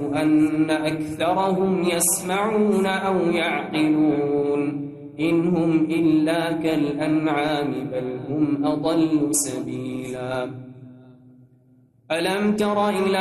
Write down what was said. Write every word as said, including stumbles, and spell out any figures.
أن أكثرهم يسمعون أو يعقلون إن هم إلا كالأنعام بل هم أضل سبيلا. ألم تر إلى